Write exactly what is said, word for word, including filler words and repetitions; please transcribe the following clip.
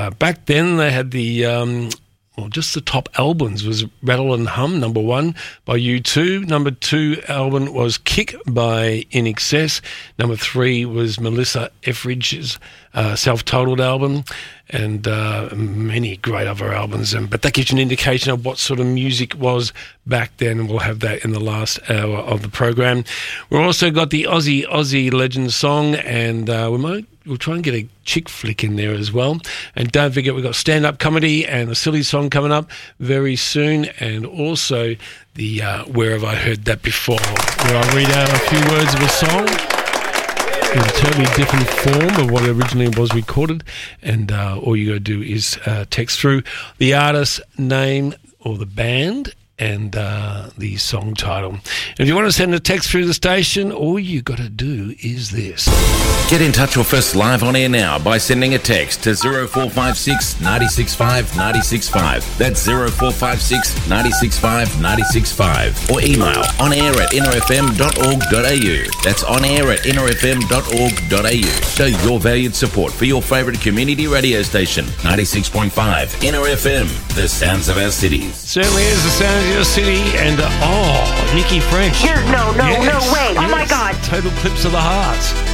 uh, back then they had the... Um, Well, just the top albums was Rattle and Hum, number one, by U two. Number two album was Kick by In Excess. Number three was Melissa Etheridge's uh, self-titled album, and uh, many great other albums. And, but that gives you an indication of what sort of music was back then, and we'll have that in the last hour of the program. We've also got the Aussie Aussie Legend song, and uh, we might... We'll try and get a chick flick in there as well. And don't forget, we've got stand-up comedy and a silly song coming up very soon. And also the uh, Where Have I Heard That Before, where I read out a few words of a song in a totally different form of what originally was recorded. And uh, all you got to do is uh, text through the artist name or the band and uh, the song title. And if you want to send a text through the station, all you got to do is this. Get in touch with us live on air now by sending a text to zero four five six, nine six five, nine six five. That's zero four five six, nine six five, nine six five. Or email onair at n r f m dot org dot a u. That's onair at n r f m dot org dot a u. Show your valued support for your favourite community radio station, ninety-six point five N R F M, the sounds of our cities. Certainly is the sound of your city, and uh, oh, Nikki French. No, no, yes, no way. Yes. Oh my God. Total Clips of the Heart.